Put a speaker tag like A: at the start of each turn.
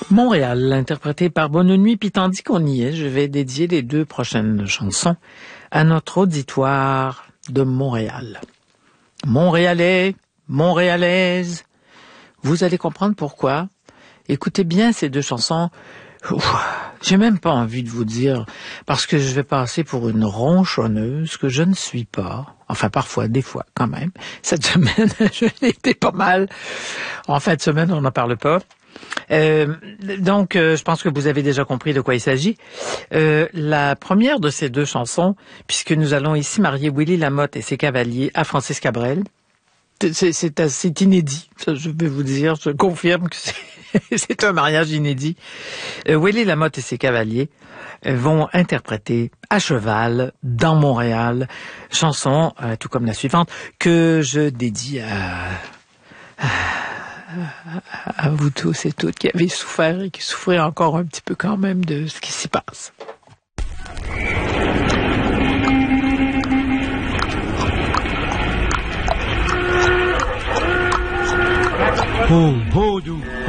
A: Montréal, interprété par Bonne Nuit, puis tandis qu'on y est, je vais dédier les 2 prochaines chansons à notre auditoire de Montréal. Montréalais, Montréalaises, vous allez comprendre pourquoi. Écoutez bien ces 2 chansons. J'ai même pas envie de vous dire, parce que je vais passer pour une ronchonneuse que je ne suis pas. Enfin, parfois, des fois, quand même. Cette semaine, je l'ai été pas mal. En fin de semaine, on n'en parle pas. Donc, je pense que vous avez déjà compris de quoi il s'agit. La première de ces 2 chansons, puisque nous allons ici marier Willy Lamotte et ses cavaliers à Francis Cabrel, c'est inédit, ça, je vais vous dire, je confirme que c'est un mariage inédit. Willy Lamotte et ses cavaliers vont interpréter à cheval dans Montréal, chanson, tout comme la suivante, que je dédie à vous tous et toutes qui avez souffert et qui souffrez encore un petit peu quand même de ce qui s'y passe.
B: Oh, Vaudou.